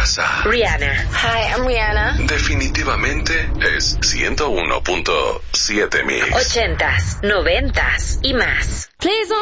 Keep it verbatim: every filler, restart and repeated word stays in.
casa. Rihanna. Hi, I'm Rihanna. Definitivamente es ciento uno punto siete Mix. Ochentas, noventas y más. Please don't